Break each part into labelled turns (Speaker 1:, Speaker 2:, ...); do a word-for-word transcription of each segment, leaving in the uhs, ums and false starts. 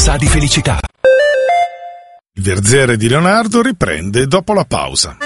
Speaker 1: sa di felicità.
Speaker 2: Il Verziere di Leonardo riprende dopo la pausa.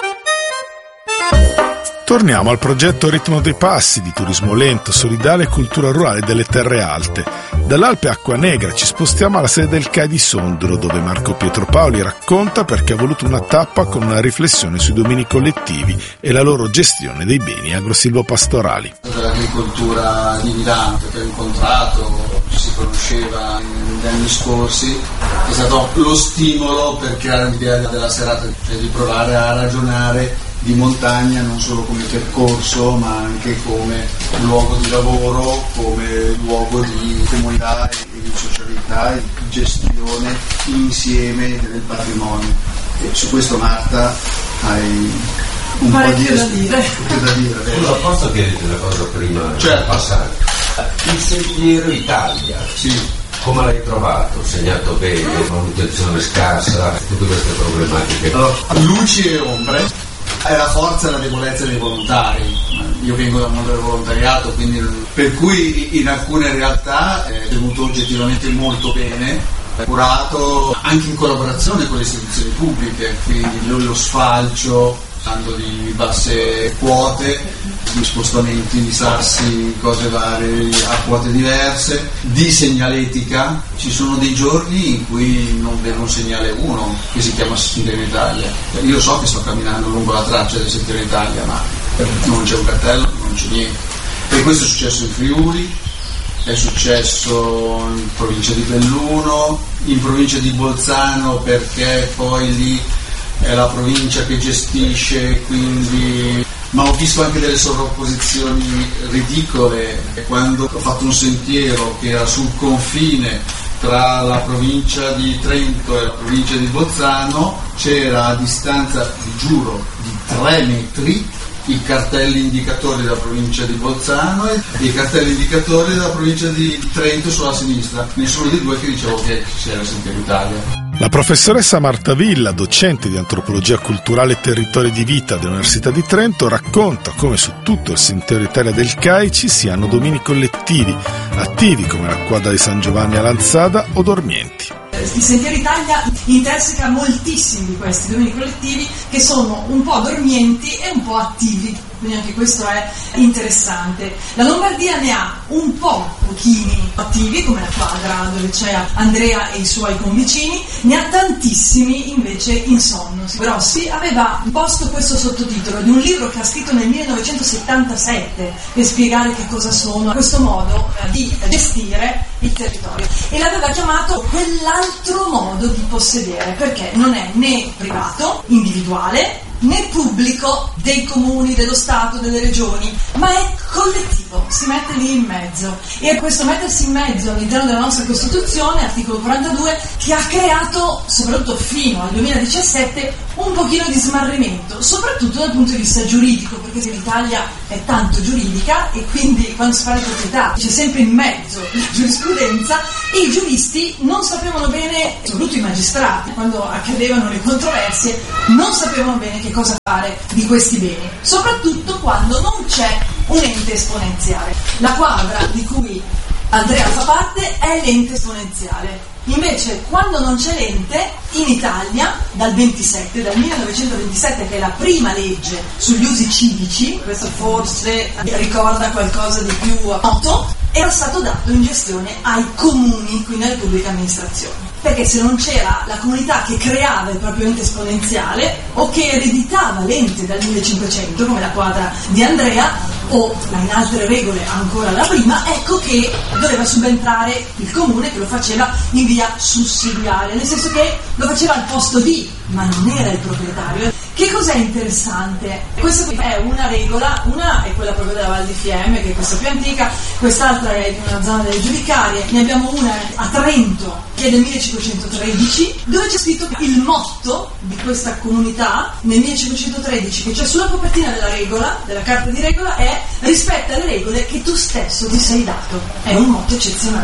Speaker 2: Torniamo al progetto Ritmo dei Passi di turismo lento, solidale e cultura rurale delle terre alte. Dall'Alpe Acqua Negra ci spostiamo alla sede del C A I di Sondrio, dove Marco Pietro Paoli racconta perché ha voluto una tappa con una riflessione sui domini collettivi e la loro gestione dei beni agrosilvopastorali.
Speaker 3: Dell'agricoltura di Milano, che ho incontrato, ci si conosceva negli anni scorsi, è stato lo stimolo per creare l'idea della serata, cioè di provare a ragionare di montagna non solo come percorso ma anche come luogo di lavoro, come luogo di comunità e di socialità e di gestione insieme del patrimonio. E su questo, Marta, hai un po' di
Speaker 4: da dire.
Speaker 3: da dire.
Speaker 5: Scusa, posso chiederti una cosa prima
Speaker 3: certo.
Speaker 5: di passare? Il Sentiero Italia,
Speaker 3: sì.
Speaker 5: Come l'hai trovato? Segnato bene, manutenzione scarsa, tutte queste problematiche?
Speaker 3: Allora, luci e ombre. È la forza e la debolezza dei volontari. Io vengo dal mondo del volontariato, quindi per cui in alcune realtà è tenuto oggettivamente molto bene, è curato anche in collaborazione con le istituzioni pubbliche, quindi lo sfalcio, dando di basse quote, di spostamenti di sassi, cose varie a quote diverse, di segnaletica. Ci sono dei giorni in cui non vedo un segnale uno che si chiama Sentiero Italia. Io so che sto camminando lungo la traccia del Sentiero Italia, ma non c'è un cartello, non c'è niente. E questo è successo in Friuli, è successo in provincia di Belluno, in provincia di Bolzano, perché poi lì è la provincia che gestisce, quindi... Ma ho visto anche delle sovrapposizioni ridicole. Quando ho fatto un sentiero che era sul confine tra la provincia di Trento e la provincia di Bolzano, c'era a distanza, vi giuro, di tre metri i cartelli indicatori della provincia di Bolzano e i cartelli indicatori della provincia di Trento sulla sinistra. Nessuno dei due che dicevo che c'era il Sentiero Italia.
Speaker 2: La professoressa Marta Villa, docente di antropologia culturale e territori di vita dell'Università di Trento, racconta come su tutto il Sentiero Italia del C A I ci siano domini collettivi, attivi come la quadra di San Giovanni a Lanzada o dormienti.
Speaker 4: Il Sentiero Italia interseca moltissimi di questi domini collettivi che sono un po' dormienti e un po' attivi, quindi anche questo è interessante. La Lombardia ne ha un po' pochini attivi, come la quadra dove c'è Andrea e i suoi convicini, ne ha tantissimi invece insonnosi. Rossi aveva posto questo sottotitolo di un libro che ha scritto nel millenovecentosettantasette per spiegare che cosa sono questo modo di gestire il territorio, e l'aveva chiamato quell'altro modo di possedere, perché non è né privato, individuale, né pubblico dei comuni, dello Stato, delle regioni, ma è collettivo, si mette lì in mezzo. E questo mettersi in mezzo all'interno della nostra Costituzione, articolo quarantadue, che ha creato, soprattutto fino al duemiladiciassette, un pochino di smarrimento, soprattutto dal punto di vista giuridico, perché l'Italia è tanto giuridica e quindi quando si parla di proprietà c'è sempre in mezzo la giurisprudenza, e i giuristi non sapevano bene, soprattutto i magistrati, quando accadevano le controversie, non sapevano bene che cosa fare di questi beni, soprattutto quando non c'è un ente esponenziale. La quadra di cui Andrea fa parte è l'ente esponenziale. Invece, quando non c'è l'ente, in Italia, dal ventisette, dal millenovecentoventisette, che è la prima legge sugli usi civici, questo forse ricorda qualcosa di più noto, era stato dato in gestione ai comuni, quindi alle pubbliche amministrazioni. Perché se non c'era la comunità che creava il proprio ente esponenziale o che ereditava l'ente dal millecinquecento, come la quadra di Andrea, o in altre regole ancora la prima, ecco che doveva subentrare il comune, che lo faceva in via sussidiaria, nel senso che lo faceva al posto di, ma non era il proprietario. Che cos'è interessante? Questa qui è una regola, una è quella proprio della Val di Fiemme, che è questa più antica, quest'altra è di una zona delle Giudicarie, ne abbiamo una a Trento, che è del millecinquecentotredici, dove c'è scritto il motto di questa comunità nel millecinquecentotredici, che c'è sulla copertina della regola, della carta di regola, è: rispetta le regole che tu stesso ti sei dato. È un motto eccezionale.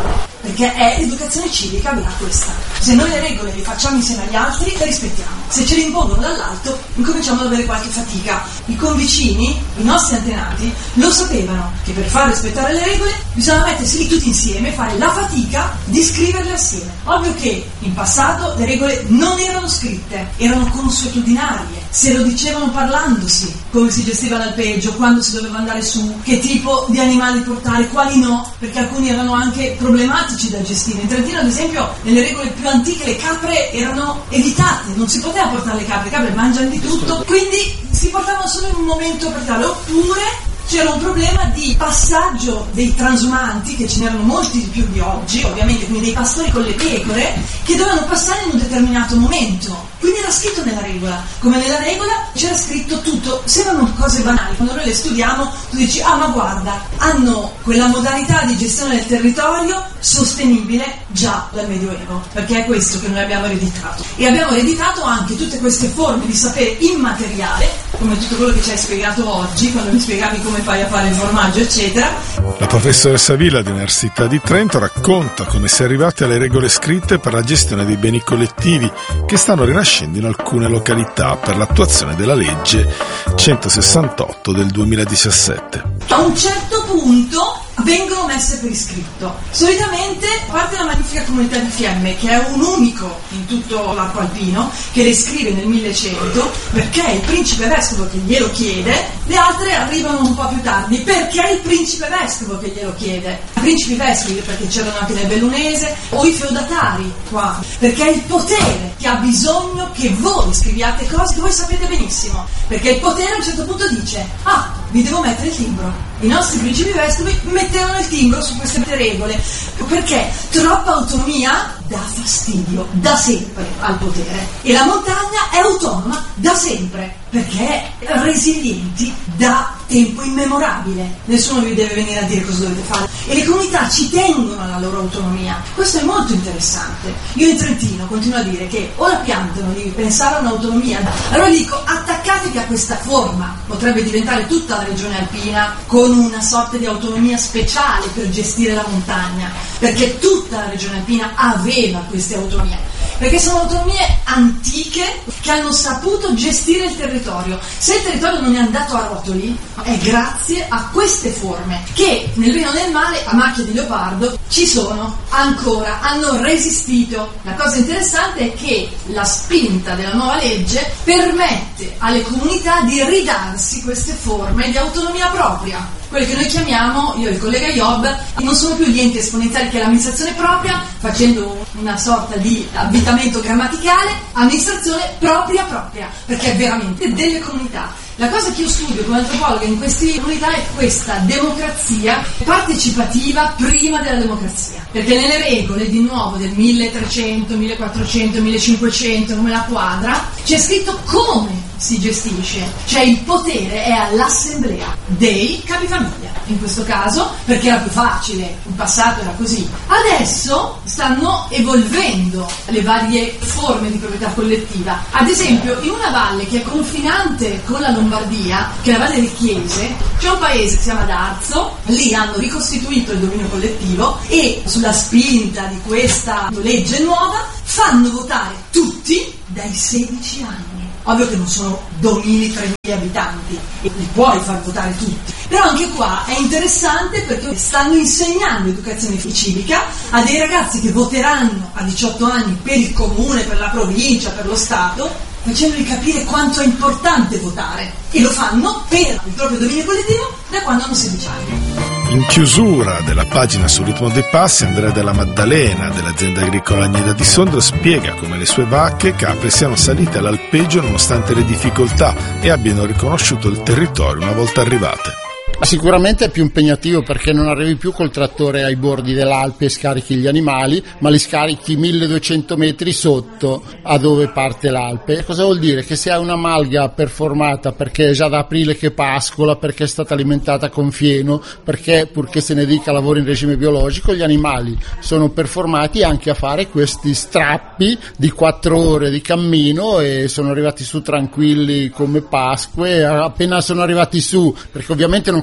Speaker 4: perché è educazione civica vera questa. Se noi le regole le facciamo insieme agli altri, le rispettiamo. Se ce le impongono dall'alto, incominciamo ad avere qualche fatica. I convicini, i nostri antenati, lo sapevano che per far rispettare le regole bisogna mettersi lì tutti insieme, fare la fatica di scriverle assieme. Ovvio che in passato le regole non erano scritte, erano consuetudinarie, se lo dicevano parlandosi, come si gestiva l'alpeggio, quando si doveva andare su, che tipo di animali portare, quali no, perché alcuni erano anche problematici da gestire. In Trentino, ad esempio, nelle regole più antiche le capre erano evitate, non si poteva portare le capre, le capre mangiano di tutto, quindi si portavano solo in un momento per tale, oppure c'era un problema di passaggio dei transumanti, che ce n'erano molti di più di oggi, ovviamente, quindi dei pastori con le pecore, che dovevano passare in un determinato momento. Quindi era scritto nella regola, come nella regola c'era scritto tutto. Sembrano cose banali, quando noi le studiamo tu dici, ah ma guarda, hanno quella modalità di gestione del territorio sostenibile già dal Medioevo, perché è questo che noi abbiamo ereditato. E abbiamo ereditato anche tutte queste forme di sapere immateriale, come tutto quello che ci hai spiegato oggi, quando mi spiegavi come fai a fare il formaggio, eccetera.
Speaker 2: La professoressa Villa dell'Università di Trento racconta come si è arrivati alle regole scritte per la gestione dei beni collettivi che stanno rinascendo in alcune località per l'attuazione della legge centosessantotto del duemiladiciassette.
Speaker 4: A un certo punto vengono messe per iscritto. Solitamente parte la magnifica comunità di Fiemme, che è un unico in tutto l'arco alpino, che le scrive nel millecento, perché è il principe vescovo che glielo chiede. Le altre arrivano un po' più tardi, perché è il principe vescovo che glielo chiede. I principi vescovi, perché c'erano anche nel Bellunese, o i feudatari qua, perché è il potere che ha bisogno che voi scriviate cose che voi sapete benissimo, perché il potere a un certo punto dice, ah, vi devo mettere il timbro. I nostri principi vescovi mettevano il timbro su queste regole, perché troppa autonomia dà fastidio da sempre al potere, e la montagna è autonoma da sempre, perché è resilienti da tempo immemorabile. Nessuno vi deve venire a dire cosa dovete fare, e le comunità ci tengono alla loro autonomia. Questo è molto interessante. Io in Trentino continuo a dire che o la piantano di pensare a un'autonomia, allora dico attaccatevi a questa forma, potrebbe diventare tutta la regione alpina con una sorta di autonomia speciale per gestire la montagna, perché tutta la regione alpina aveva queste autonomie, perché sono autonomie antiche che hanno saputo gestire il territorio. Se il territorio non è andato a rotoli è grazie a queste forme che nel bene o nel male, a macchia di leopardo, ci sono ancora, hanno resistito. La cosa interessante è che la spinta della nuova legge permette alle comunità di ridarsi queste forme di autonomia propria. Quelle che noi chiamiamo, io e il collega Job, non sono più gli enti esponenziali, che è l'amministrazione propria, facendo una sorta di avvitamento grammaticale, amministrazione propria propria, perché è veramente delle comunità. La cosa che io studio come antropologa in queste comunità è questa democrazia partecipativa prima della democrazia, perché nelle regole di nuovo del milletrecento, millequattrocento, millecinquecento, come la quadra, c'è scritto come si gestisce, cioè il potere è all'assemblea dei capifamiglia, in questo caso, perché era più facile, in passato era così. Adesso stanno evolvendo le varie forme di proprietà collettiva. Ad esempio, in una valle che è confinante con la Lombardia, che è la Valle del Chiese, c'è un paese che si chiama D'Arzo. Lì hanno ricostituito il dominio collettivo e sulla spinta di questa legge nuova fanno votare tutti dai sedici anni. Ovvio che non sono domini tremila abitanti e li puoi far votare tutti, però anche qua è interessante perché stanno insegnando educazione civica a dei ragazzi che voteranno a diciotto anni per il comune, per la provincia, per lo Stato, facendogli capire quanto è importante votare, e lo fanno per il proprio dominio collettivo da quando hanno sedici anni.
Speaker 2: In chiusura della pagina sul ritmo dei passi, Andrea Della Maddalena dell'azienda agricola Agneda di Sondrio spiega come le sue vacche e capre siano salite all'alpeggio nonostante le difficoltà e abbiano riconosciuto il territorio una volta arrivate.
Speaker 1: Sicuramente è più impegnativo, perché non arrivi più col trattore ai bordi dell'Alpe e scarichi gli animali, ma li scarichi milleduecento metri sotto a dove parte l'Alpe. Cosa vuol dire? Che se hai una malga performata, perché è già da aprile che pascola, perché è stata alimentata con fieno, perché purché se ne dica lavoro in regime biologico, gli animali sono performati anche a fare questi strappi di quattro ore di cammino, e sono arrivati su tranquilli come Pasque. Appena sono arrivati su, perché ovviamente non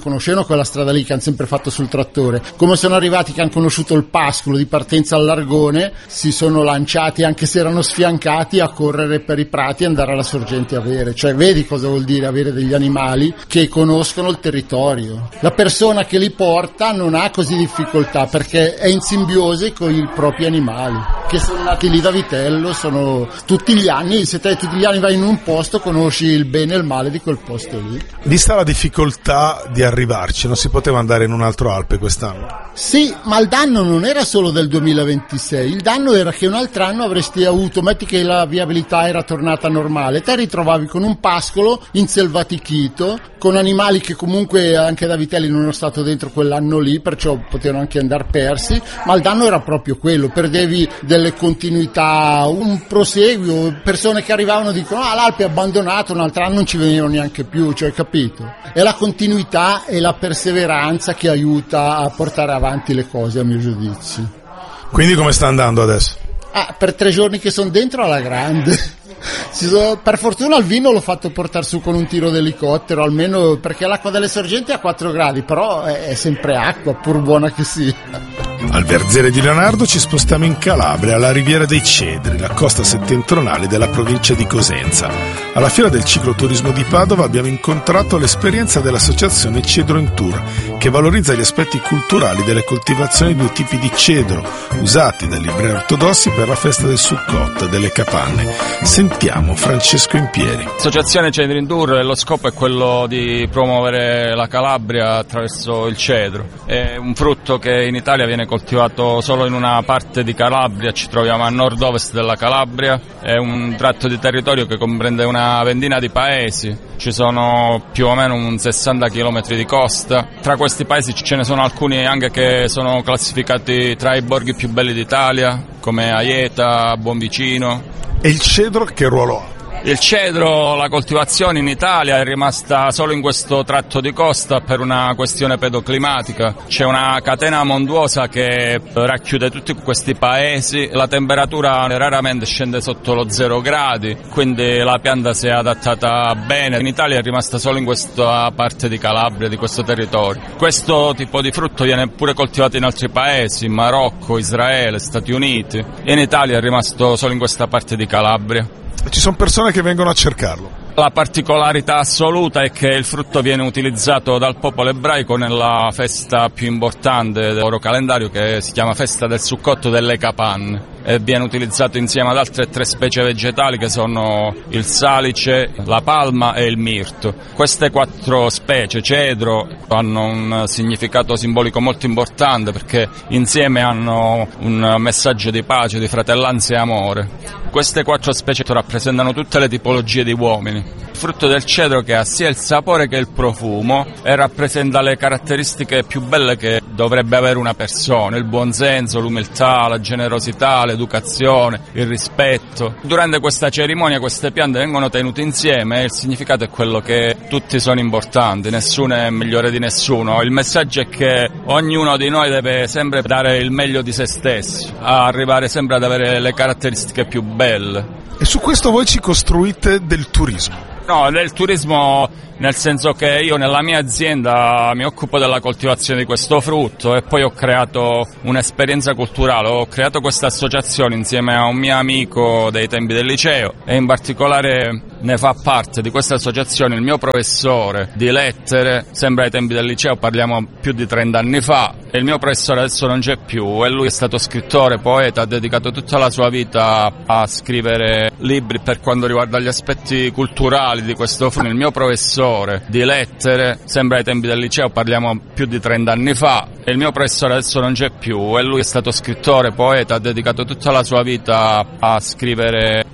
Speaker 1: conoscevano quella strada lì, che hanno sempre fatto sul trattore. Come sono arrivati che hanno conosciuto il pascolo di partenza all'Argone, si sono lanciati, anche se erano sfiancati, a correre per i prati e andare alla sorgente a bere. Cioè, vedi cosa vuol dire avere degli animali che conoscono il territorio. La persona che li porta non ha così difficoltà, perché è in simbiosi con i propri animali, che sono nati lì da vitello, sono tutti gli anni, se te tutti gli anni vai in un posto, conosci il bene e il male di quel posto lì.
Speaker 2: Vista la difficoltà di arrivarci, non si poteva andare in un altro Alpe quest'anno?
Speaker 1: Sì, ma il danno non era solo del duemilaventisei, il danno era che un altro anno avresti avuto, metti che la viabilità era tornata normale, te ritrovavi con un pascolo inselvatichito, con animali che comunque anche da vitelli non erano stato dentro quell'anno lì, perciò potevano anche andare persi, ma il danno era proprio quello, perdevi delle continuità, un proseguio, persone che arrivavano e dicono ah, l'Alpe è abbandonato, un altro anno non ci venivano neanche più, cioè, capito? È la continuità e la perseveranza che aiuta a portare avanti le cose, a mio giudizio.
Speaker 2: Quindi come sta andando adesso?
Speaker 1: Ah, per tre giorni che sono dentro alla grande. Si sono, per fortuna il vino l'ho fatto portare su con un tiro d'elicottero, almeno perché l'acqua delle sorgenti è a quattro gradi, però è, è sempre acqua, pur buona che sia.
Speaker 2: Al Verzere di Leonardo ci spostiamo in Calabria, alla Riviera dei Cedri, la costa settentrionale della provincia di Cosenza. Alla Fiera del Cicloturismo di Padova abbiamo incontrato l'esperienza dell'associazione Cedro in Tour, che valorizza gli aspetti culturali delle coltivazioni di due tipi di cedro, usati dagli ebrei ortodossi per la festa del Sukkot, delle capanne. Sentiamo Francesco Impieri.
Speaker 6: L'associazione Cedro in Tour, lo scopo è quello di promuovere la Calabria attraverso il cedro. È un frutto che in Italia viene coltivato solo in una parte di Calabria, ci troviamo a nord-ovest della Calabria, è un tratto di territorio che comprende una ventina di paesi, ci sono più o meno un sessanta chilometri di costa, tra questi paesi ce ne sono alcuni anche che sono classificati tra i borghi più belli d'Italia, come Aieta, Buonvicino.
Speaker 2: E il cedro che ruolo ha?
Speaker 6: Il cedro, la coltivazione in Italia è rimasta solo in questo tratto di costa per una questione pedoclimatica. C'è una catena montuosa che racchiude tutti questi paesi, la temperatura raramente scende sotto lo zero gradi, quindi la pianta si è adattata bene. In Italia è rimasta solo in questa parte di Calabria, di questo territorio. Questo tipo di frutto viene pure coltivato in altri paesi, Marocco, Israele, Stati Uniti. In Italia è rimasto solo in questa parte di Calabria.
Speaker 2: Ci sono persone che vengono a cercarlo.
Speaker 6: La particolarità assoluta è che il frutto viene utilizzato dal popolo ebraico nella festa più importante del loro calendario, che si chiama Festa del Sukkot delle Capanne, e viene utilizzato insieme ad altre tre specie vegetali che sono il salice, la palma e il mirto. Queste quattro specie, cedro, hanno un significato simbolico molto importante perché insieme hanno un messaggio di pace, di fratellanza e amore. Queste quattro specie rappresentano tutte le tipologie di uomini. Il frutto del cedro che ha sia il sapore che il profumo e rappresenta le caratteristiche più belle che dovrebbe avere una persona: il buonsenso, l'umiltà, la generosità, l'educazione, il rispetto. Durante questa cerimonia queste piante vengono tenute insieme e il significato è quello che tutti sono importanti, nessuno è migliore di nessuno. Il messaggio è che ognuno di noi deve sempre dare il meglio di se stesso, arrivare sempre ad avere le caratteristiche più belle.
Speaker 2: E su questo voi ci costruite del turismo?
Speaker 6: No, del turismo nel senso che io nella mia azienda mi occupo della coltivazione di questo frutto e poi ho creato un'esperienza culturale, ho creato questa associazione insieme a un mio amico dei tempi del liceo e in particolare ne fa parte di questa associazione il mio professore di lettere, sempre ai tempi del liceo, parliamo più di trenta anni fa, e il mio professore adesso non c'è più e lui è stato scrittore, poeta, ha dedicato tutta la sua vita a scrivere libri per quanto riguarda gli aspetti culturali di questo frutto. Il mio professore di lettere, sempre ai tempi del liceo, parliamo più di trenta anni fa, e il mio professore adesso non c'è più e lui è stato scrittore, poeta, ha dedicato tutta la sua vita a scrivere